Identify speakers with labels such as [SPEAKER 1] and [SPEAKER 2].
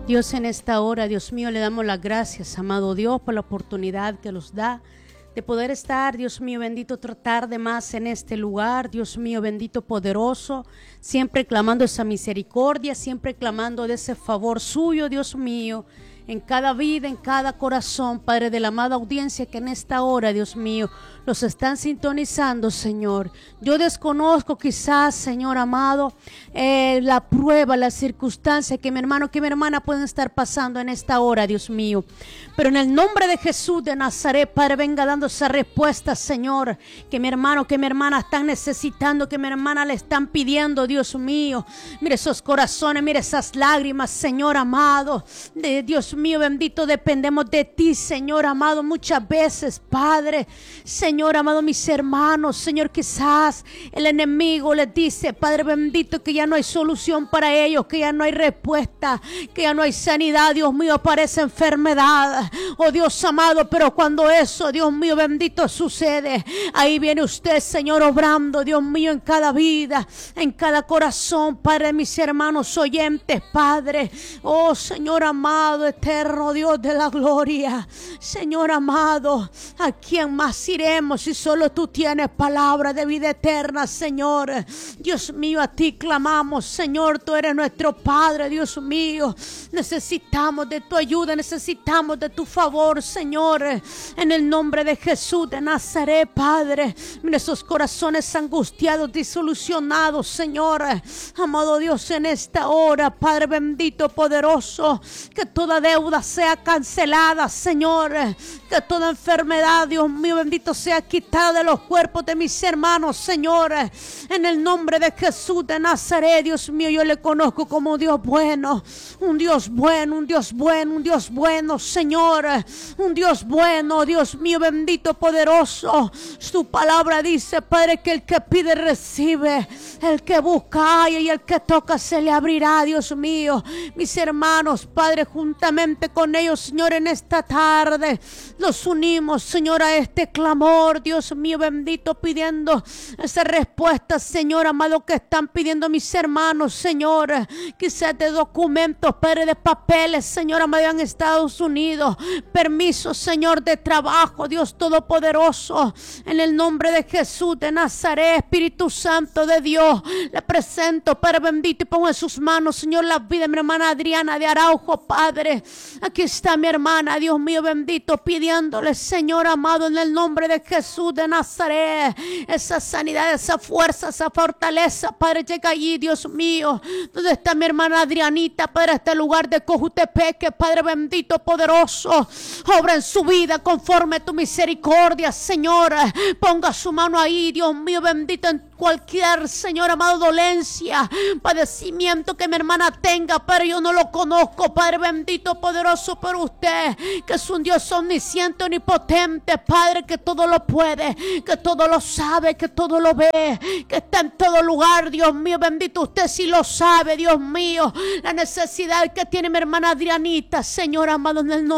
[SPEAKER 1] Dios, en esta hora, Dios mío, le damos las gracias, amado Dios, por la oportunidad que nos da de poder estar, Dios mío, bendito, tratar de más en este lugar, Dios mío, bendito, poderoso, siempre clamando esa misericordia, siempre clamando de ese favor suyo, Dios mío, en cada vida, en cada corazón, Padre, de la amada audiencia que en esta hora, Dios mío, los están sintonizando, Señor. Yo desconozco quizás, Señor amado, la prueba, la circunstancia que mi hermano, que mi hermana pueden estar pasando en esta hora, Dios mío. Pero en el nombre de Jesús de Nazaret, Padre, venga dando esa respuesta, Señor, que mi hermano, que mi hermana están necesitando, que mi hermana le están pidiendo, Dios mío. Mire esos corazones, mire esas lágrimas, Señor amado. Dios mío, bendito, dependemos de ti, Señor amado, muchas veces, Padre. Señor amado, mis hermanos, Señor, quizás el enemigo les dice, Padre bendito, que ya no hay solución para ellos, que ya no hay respuesta, que ya no hay sanidad, Dios mío, parece enfermedad, oh Dios amado, pero cuando eso, Dios mío, bendito, sucede, ahí viene usted, Señor, obrando, Dios mío, en cada vida, en cada corazón, Padre de mis hermanos oyentes, Padre, oh Señor amado, eterno Dios de la gloria, Señor amado, ¿a quién más iremos si solo tú tienes palabra de vida eterna, Señor? Dios mío, a ti clamamos, Señor, tú eres nuestro Padre, Dios mío, necesitamos de tu ayuda, necesitamos de tu favor, Señor, en el nombre de Jesús de Nazaret, Padre. Mira esos corazones angustiados, disolucionados, Señor, amado Dios, en esta hora, Padre bendito, poderoso, que toda deuda sea cancelada, Señor, que toda enfermedad, Dios mío, bendito, sea quitada de los cuerpos de mis hermanos, Señor, en el nombre de Jesús de Nazaret. Dios mío, yo le conozco como Dios bueno, un Dios bueno, un Dios bueno, un Dios bueno, Señor, un Dios bueno, Dios mío, bendito, poderoso. Su palabra dice, Padre, que el que pide recibe, el que busca halla y el que toca se le abrirá, Dios mío. Mis hermanos, Padre, juntamente con ellos, Señor, en esta tarde los unimos, Señor, a este clamor, Dios mío, bendito, pidiendo esa respuesta, Señor amado, que están pidiendo mis hermanos, Señor, quizás de documentos, Padre, de papeles, Señor amado, en Estados Unidos, permiso, Señor, de trabajo, Dios todopoderoso, en el nombre de Jesús de Nazaret, Espíritu Santo de Dios, le presento, Padre bendito, y pongo en sus manos, Señor, la vida de mi hermana Adriana de Araujo, Padre. Aquí está mi hermana, Dios mío, bendito, pidiéndole, Señor amado, en el nombre de Jesús de Nazaret, esa sanidad, esa fuerza, esa fortaleza, Padre, llega allí, Dios mío, donde está mi hermana Adrianita, Padre, este lugar de Cojutepeque, Padre bendito, poderoso, obra en su vida conforme a tu misericordia, Señor, ponga su mano ahí, Dios mío, bendito, en cualquier, Señor amado, dolencia, padecimiento que mi hermana tenga, pero yo no lo conozco, Padre bendito, poderoso, pero usted, que es un Dios omnisciente, omnipotente, Padre, que todo lo puede, que todo lo sabe, que todo lo ve, que está en todo lugar, Dios mío, bendito, usted sí lo sabe, Dios mío, la necesidad que tiene mi hermana Adrianita, Señor amado, en el nombre